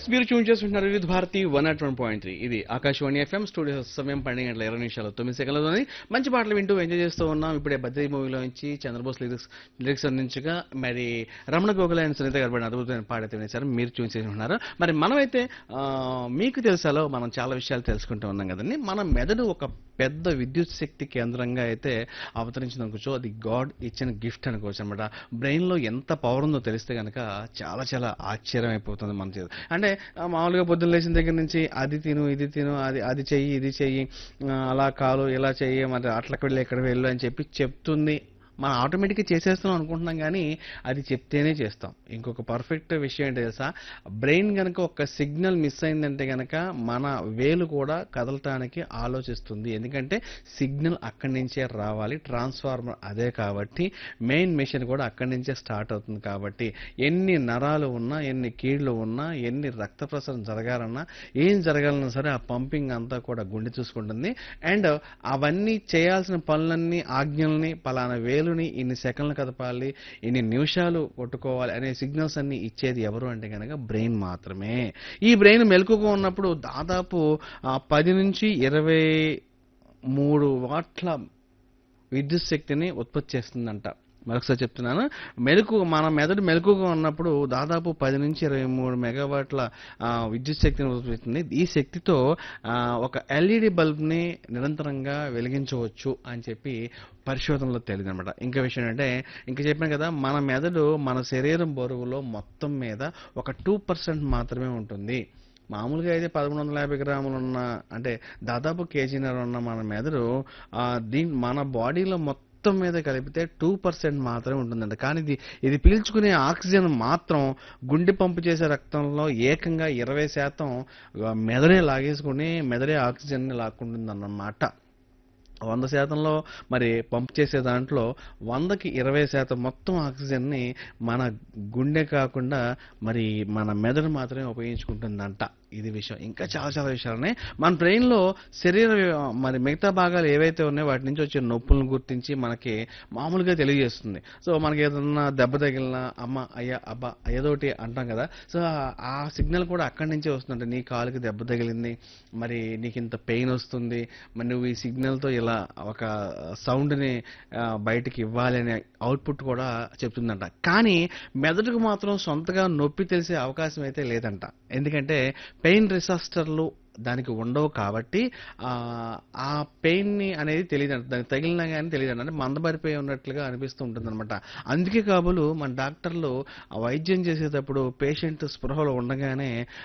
మీరు ట్యూన్ చేస్తుంటున్నారు వివిధ భారతి 101.3. ఇది ఆకాశవాణి ఎఫ్ఎం స్టూడియో సమయం 12 గంటల 20 నిమిషాలు 9 సెకండ్లలోని మంచి పాటలు వింటూ ఎంజాయ్ చేస్తూ ఉన్నాం. ఇప్పుడే బద్రీ మూవీలో నుంచి చంద్రబోస్ లిరిక్స్ అందించగా మరి రమణ గోగుల అండ్ సునీత గారు పడిన అద్భుతమైన పాట అయితే వినేశారు. మీరు ట్యూన్ చేసి ఉంటున్నారు. మరి మనమైతే మీకు తెలుసాలో మనం చాలా విషయాలు తెలుసుకుంటూ ఉన్నాం కదండి. మన మెదడు ఒక పెద్ద విద్యుత్ శక్తి కేంద్రంగా అయితే అవతరించింది అనుకోవచ్చు. అది గాడ్ ఇచ్చిన గిఫ్ట్ అనుకోవచ్చు అనమాట. బ్రెయిన్లో ఎంత పవర్ ఉందో తెలిస్తే కనుక చాలా చాలా ఆశ్చర్యం అయిపోతుంది మన చేతి. అంటే మామూలుగా పొద్దున్న లేచిన దగ్గర నుంచి అది తిను ఇది తిను అది అది చెయ్యి ఇది చెయ్యి అలా కాలు ఇలా చెయ్యి మరి అట్లకి వెళ్ళి ఎక్కడ వెళ్ళు అని చెప్పి చెప్తుంది. మనం ఆటోమేటిక్గా చేసేస్తున్నాం అనుకుంటున్నాం కానీ అది చెప్తేనే చేస్తాం. ఇంకొక పర్ఫెక్ట్ విషయం ఏంటి తెలుసా, బ్రెయిన్ కనుక ఒక సిగ్నల్ మిస్ అయిందంటే కనుక మన వేలు కూడా కదలటానికి ఆలోచిస్తుంది. ఎందుకంటే సిగ్నల్ అక్కడి నుంచే రావాలి, ట్రాన్స్ఫార్మర్ అదే కాబట్టి మెయిన్ మెషిన్ కూడా అక్కడి నుంచే స్టార్ట్ అవుతుంది. కాబట్టి ఎన్ని నరాలు ఉన్నా ఎన్ని కీళ్ళు ఉన్నా ఎన్ని రక్త ప్రసరణ జరగాలన్నా ఏం జరగాలన్నా సరే ఆ పంపింగ్ అంతా కూడా గుండె చూసుకుంటుంది. అండ్ అవన్నీ చేయాల్సిన పనులన్నీ ఆజ్ఞల్ని పలానా వేలుని ఇన్ని సెకండ్లు కదపాలి ఇన్ని నిమిషాలు కొట్టుకోవాలి అనే సిగ్నల్స్ అన్ని ఇచ్చేది ఎవరు అంటే కనుక బ్రెయిన్ మాత్రమే. ఈ బ్రెయిన్ మెలకుగా ఉన్నప్పుడు దాదాపు 10 నుంచి 23 వాట్ల విద్యుత్ శక్తిని ఉత్పత్తి చేస్తుందంట. మరొకసారి చెప్తున్నాను, మన మెదడు మెలకుగా ఉన్నప్పుడు దాదాపు 10 నుంచి 23 మెగావాట్ల విద్యుత్ శక్తిని ఉత్పత్తిస్తుంది. ఈ శక్తితో ఒక ఎల్ఈడి బల్బ్ని నిరంతరంగా వెలిగించవచ్చు అని చెప్పి పరిశోధనలో తెలియదు అనమాట. ఇంకా విషయం అంటే ఇంకా చెప్పాను కదా, మన మెదడు మన శరీరం బరువులో మొత్తం మీద ఒక 2% మాత్రమే ఉంటుంది. మామూలుగా అయితే 1150 గ్రాములు ఉన్న అంటే దాదాపు కేజీన్నర ఉన్న మన మెదడు మన బాడీలో మొత్తం మీద కలిపితే 2% మాత్రమే ఉంటుందంట. కానీ ఇది పీల్చుకునే ఆక్సిజన్ మాత్రం గుండె పంపు చేసే రక్తంలో ఏకంగా 20% మెదడే లాగేసుకుని మెదడే ఆక్సిజన్ లాక్కుంటుంది అన్నమాట. 100%లో మరి పంప్ చేసే దాంట్లో 100కి 20% మొత్తం ఆక్సిజన్ని మన గుండె కాకుండా మరి మన మెదడు మాత్రమే ఉపయోగించుకుంటుందంట. ఇది విషయం. ఇంకా చాలా చాలా విషయాలు ఉన్నాయి. మన బ్రెయిన్లో మరి మిగతా భాగాలు ఏవైతే ఉన్నాయో వాటి నుంచి వచ్చే నొప్పులను గుర్తించి మనకి మామూలుగా తెలియజేస్తుంది. సో మనకి ఏదన్నా దెబ్బ తగిలినా అమ్మ అయ్యా అబ్బా ఏదోటి అంటాం కదా. సో ఆ సిగ్నల్ కూడా అక్కడి నుంచే వస్తుందంటే నీ కాలుకి దెబ్బ తగిలింది, మరి నీకు ఇంత పెయిన్ వస్తుంది, మరి నువ్వు ఈ సిగ్నల్తో ఇలా ఒక సౌండ్ని బయటికి ఇవ్వాలి అనే అవుట్పుట్ కూడా చెప్తుందంట. కానీ మెదడుకు మాత్రం సొంతగా నొప్పి తెలిసే అవకాశం అయితే లేదంట. ఎందుకంటే పెయిన్ రిసెప్టర్లు దానికి ఉండవు కాబట్టి ఆ పెయిన్ని అనేది తెలియదు, దానికి తగిలినా కానీ తెలియదు, అంటే మందబరిపోయి ఉన్నట్లుగా అనిపిస్తూ ఉంటుంది అనమాట. అందుకే కాబోలు మన డాక్టర్లు వైద్యం చేసేటప్పుడు పేషెంట్ స్పృహలో ఉండగానే